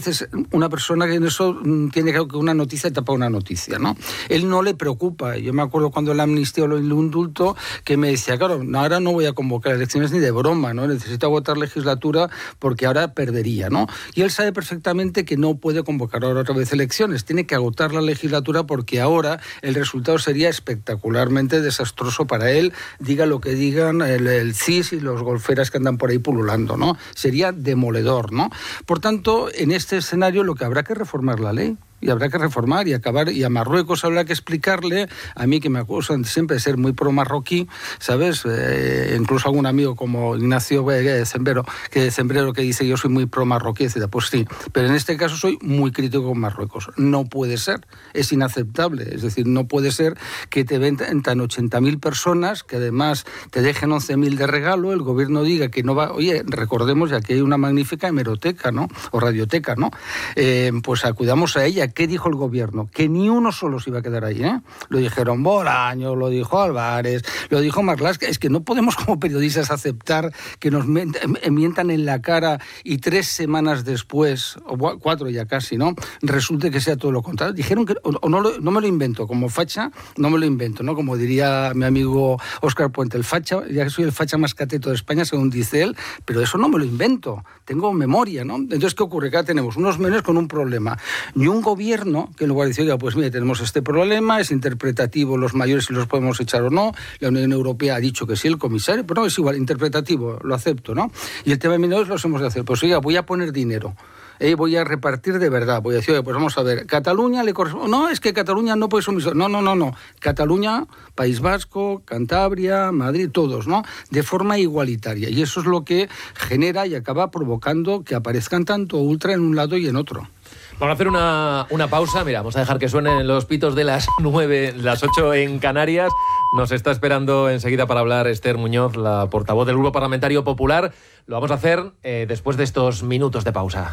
veces una persona que en eso tiene que una noticia tapa una noticia, ¿no? Él no le preocupa. Yo me acuerdo cuando la amnistía o el indulto que me decía, claro, ahora no voy a convocar elecciones ni de broma, ¿no? Necesito agotar legislatura porque ahora perdería, ¿no? Y él sabe perfectamente que no puede convocar ahora otra vez elecciones. Tiene que agotar la legislatura porque ahora el resultado sería espectacularmente desastroso para él, diga lo que digan el CIS y los golferas que andan por ahí pululando, ¿no? Sería demoledor, ¿no? Por tanto, en este escenario lo que habrá que reformar la ley. Y habrá que reformar y acabar, y a Marruecos habrá que explicarle, a mí que me acusan siempre de ser muy pro-marroquí, ¿sabes? Incluso algún amigo como Ignacio Sembrero que dice yo soy muy pro-marroquí, etc. Pues sí, pero en este caso soy muy crítico con Marruecos. No puede ser, es inaceptable, es decir, no puede ser que te vendan 80.000 personas, que además te dejen 11.000 de regalo, el gobierno diga que no va, oye, recordemos ya que hay una magnífica hemeroteca, ¿no? O radioteca, ¿no? Pues acudamos a ella. ¿Qué dijo el gobierno? Que ni uno solo se iba a quedar ahí, ¿eh? Lo dijeron Bolaño, lo dijo Álvarez, lo dijo Marlaska. Es que no podemos como periodistas aceptar que nos mientan en la cara y 3 semanas después, o 4 ya casi, ¿no? Resulte que sea todo lo contrario. Dijeron que, no me lo invento, como facha, no me lo invento, ¿no? Como diría mi amigo Óscar Puente, el facha, ya que soy el facha más cateto de España, según dice él, pero eso no me lo invento, tengo memoria, ¿no? Entonces, ¿qué ocurre? Que ahora tenemos unos menores con un problema, y un gobierno que en lugar de decir, oiga, pues mire, tenemos este problema, es interpretativo los mayores si los podemos echar o no, la Unión Europea ha dicho que sí, el comisario, pero no, es igual, interpretativo, lo acepto, ¿no? Y el tema de menores los hemos de hacer, pues oiga, voy a poner dinero. Voy a repartir de verdad, voy a decir, oye, pues vamos a ver, Cataluña le corresponde, no, es que Cataluña no puede sumiso, no, Cataluña, País Vasco, Cantabria, Madrid, todos, ¿no? De forma igualitaria, y eso es lo que genera y acaba provocando que aparezcan tanto ultra en un lado y en otro. Vamos a hacer una pausa. Mira, vamos a dejar que suenen los pitos de las 9, las 8 en Canarias. Nos está esperando enseguida para hablar Esther Muñoz, la portavoz del Grupo Parlamentario Popular. Lo vamos a hacer después de estos minutos de pausa.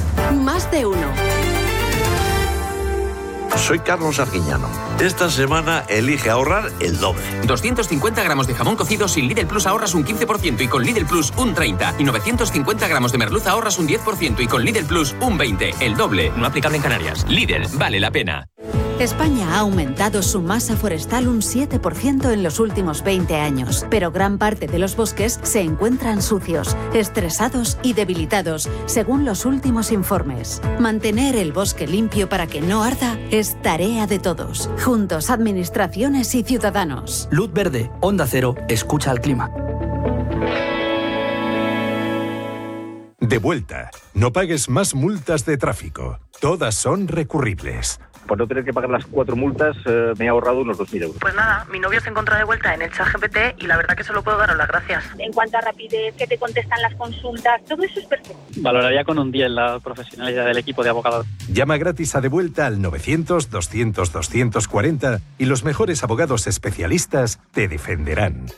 Más de uno. Soy Carlos Arguiñano. Esta semana elige ahorrar el doble. 250 gramos de jamón cocido sin Lidl Plus ahorras un 15% y con Lidl Plus un 30%. Y 950 gramos de merluza ahorras un 10% y con Lidl Plus un 20%. El doble. No aplicable en Canarias. Lidl, vale la pena. España ha aumentado su masa forestal un 7% en los últimos 20 años, pero gran parte de los bosques se encuentran sucios, estresados y debilitados, según los últimos informes. Mantener el bosque limpio para que no arda es tarea de todos. Juntos, administraciones y ciudadanos. Luz verde, Onda Cero, escucha al clima. De vuelta. No pagues más multas de tráfico. Todas son recurribles. Por no tener que pagar las 4 multas, me he ahorrado unos 2.000 euros. Pues nada, mi novio se encontró de vuelta en el ChatGPT y la verdad que solo puedo daros las gracias. En cuanto a rapidez, que te contestan las consultas, todo eso es perfecto. Valoraría con un 10 la profesionalidad del equipo de abogados. Llama gratis a De Vuelta al 900-200-240 y los mejores abogados especialistas te defenderán.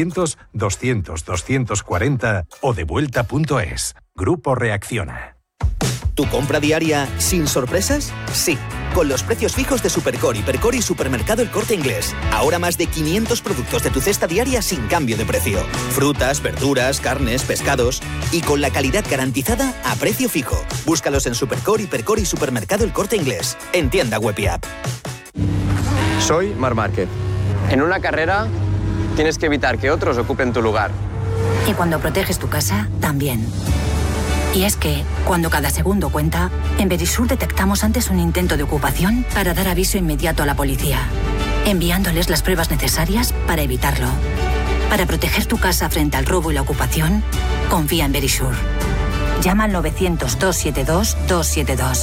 900-200-240 o devuelta.es. Grupo Reacciona. ¿Tu compra diaria sin sorpresas? Sí, con los precios fijos de Supercor, Hipercor y Supermercado El Corte Inglés. Ahora más de 500 productos de tu cesta diaria sin cambio de precio. Frutas, verduras, carnes, pescados y con la calidad garantizada a precio fijo. Búscalos en Supercor, Hipercor y Supermercado El Corte Inglés. En tienda web y app. Soy Marc Márquez. En una carrera tienes que evitar que otros ocupen tu lugar. Y cuando proteges tu casa, también. Y es que, cuando cada segundo cuenta, en Verisur detectamos antes un intento de ocupación para dar aviso inmediato a la policía, enviándoles las pruebas necesarias para evitarlo. Para proteger tu casa frente al robo y la ocupación, confía en Verisur. Llama al 900-272-272.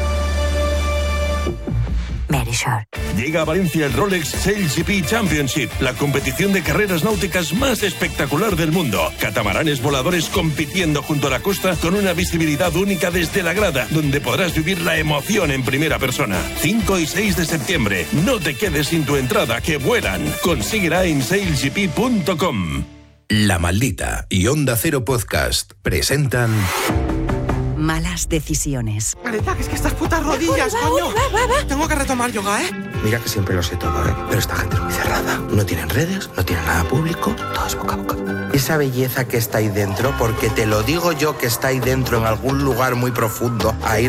Verisur. Llega a Valencia el Rolex SailGP Championship, la competición de carreras náuticas más espectacular del mundo. Catamaranes voladores compitiendo junto a la costa con una visibilidad única desde la grada, donde podrás vivir la emoción en primera persona. 5 y 6 de septiembre. No te quedes sin tu entrada, que vuelan. Consíguela en sailgp.com. La Maldita y Onda Cero Podcast presentan... Malas decisiones. Marita, que es que estas putas rodillas, coño. Tengo que retomar yoga, ¿eh? Mira que siempre lo sé todo, ¿eh? Pero esta gente es muy cerrada. No tienen redes, no tienen nada público, todo es boca a boca. Esa belleza que está ahí dentro, porque te lo digo yo que está ahí dentro en algún lugar muy profundo, ahí